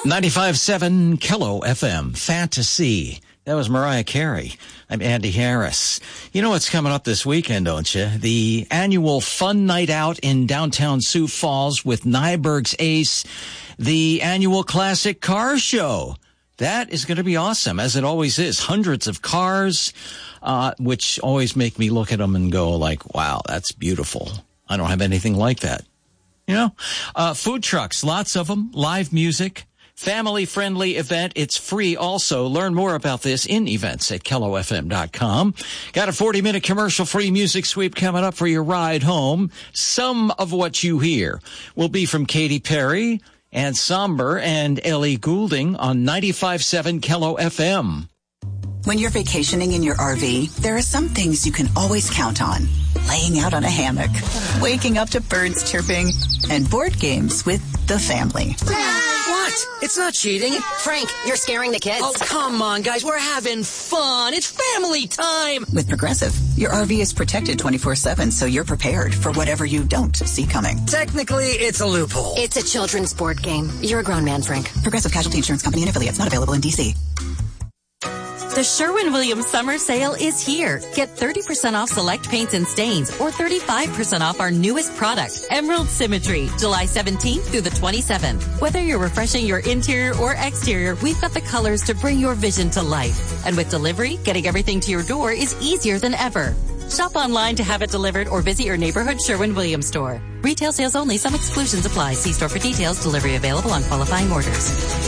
95.7 Kilo FM, Fantasy. That was Mariah Carey. I'm Andy Harris. You know what's coming up this weekend, don't you? The annual Fun Night Out in downtown Sioux Falls with Nyberg's Ace, the annual Classic Car Show. That is going to be awesome, as it always is. Hundreds of cars, which always make me look at them and go like, wow, that's beautiful. I don't have anything like that. You know, food trucks, lots of them, live music. Family-friendly event. It's free also. Learn more about this in events at KELOFM.com. Got a 40-minute commercial-free music sweep coming up for your ride home. Some of what you hear will be from Katy Perry and Somber and Ellie Goulding on 95.7 Kelo FM. When you're vacationing in your RV, there are some things you can always count on. Laying out on a hammock, waking up to birds chirping, and board games with the family. What? It's not cheating. Frank, you're scaring the kids. Oh, come on, guys. We're having fun. It's family time. With Progressive, your RV is protected 24/7, so you're prepared for whatever you don't see coming. Technically, it's a loophole. It's a children's board game. You're a grown man, Frank. Progressive Casualty Insurance Company and affiliates, not available in D.C. The Sherwin-Williams summer sale is here. Get 30% off select paints and stains or 35% off our newest product, Emerald Symmetry, July 17th through the 27th. Whether you're refreshing your interior or exterior, we've got the colors to bring your vision to life. And with delivery, getting everything to your door is easier than ever. Shop online to have it delivered or visit your neighborhood Sherwin-Williams store. Retail sales only. Some exclusions apply. See store for details. Delivery available on qualifying orders.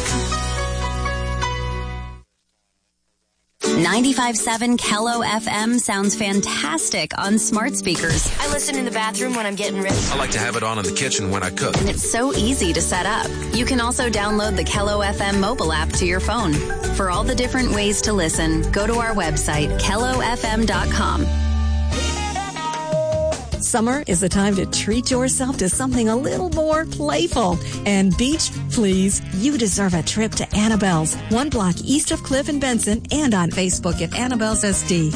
95.7 Kelo FM sounds fantastic on smart speakers. I listen in the bathroom when I'm getting ready. I like to have it on in the kitchen when I cook. And it's so easy to set up. You can also download the Kelo FM mobile app to your phone. For all the different ways to listen, go to our website, KELOFM.com. Summer is the time to treat yourself to something a little more playful. And Beach Please, you deserve a trip to Annabelle's, 1 block east of Cliff and Benson, and on Facebook at Annabelle's SD.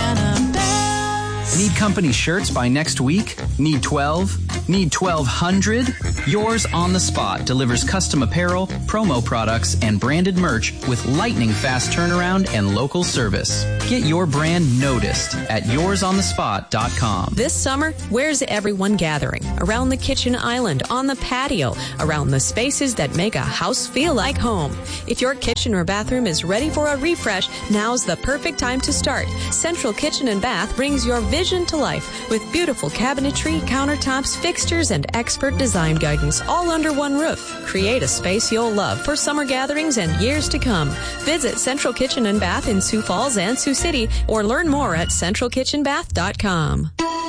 Need company shirts by next week? Need 12? Need 1,200? Yours on the Spot delivers custom apparel, promo products, and branded merch with lightning fast turnaround and local service. Get your brand noticed at yoursonthespot.com. This summer, where's everyone gathering? Around the kitchen island, on the patio, around the spaces that make a house feel like home. If your kitchen or bathroom is ready for a refresh, now's the perfect time to start. Central Kitchen and Bath brings your vision to life with beautiful cabinetry, countertops, fixtures, and expert design guidance all under one roof. Create a space you'll love for summer gatherings and years to come. Visit Central Kitchen and Bath in Sioux Falls and Sioux City or learn more at centralkitchenbath.com.